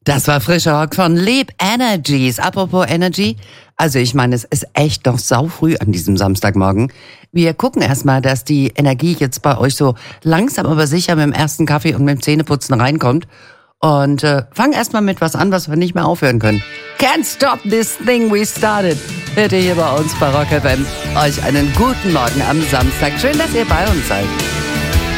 Das war frischer Rock von Leap Energies. Apropos Energy, also ich meine, es ist echt noch saufrüh an diesem Samstagmorgen. Wir gucken erstmal, dass die Energie jetzt bei euch so langsam aber sicher mit dem ersten Kaffee und mit dem Zähneputzen reinkommt. Und fangen erstmal mit was an, was wir nicht mehr aufhören können. Can't stop this thing we started. Hört ihr hier bei uns bei Rock FM. Euch einen guten Morgen am Samstag. Schön, dass ihr bei uns seid.